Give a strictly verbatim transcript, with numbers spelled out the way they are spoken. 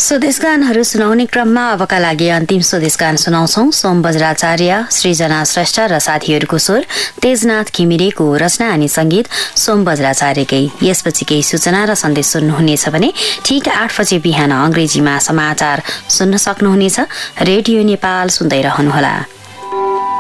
स्वदेश गानहरू सुनाउने क्रममा अबका लागि अन्तिम स्वदेश गान सुनाउँछौ। सोम बज्राचार्य, सृजना श्रेष्ठ र साथीहरूको स्वर तेजनाथ घिमिरेको रचना अनि संगीत सोम बज्राचार्यकै। यसपछि केही सूचना र सन्देश सुन्नुहुनेछ भने ठिक आठ बजे बिहान अंग्रेजीमा समाचार सुन्न सक्नुहुनेछ। रेडियो नेपाल सुन्दै रहनुहोला।